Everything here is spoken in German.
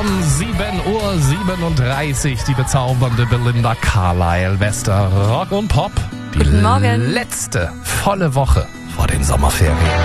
um 7:37 Uhr die bezaubernde Belinda Carlisle, Wester Rock und Pop. Die Guten Morgen. letzte volle Woche vor den Sommerferien.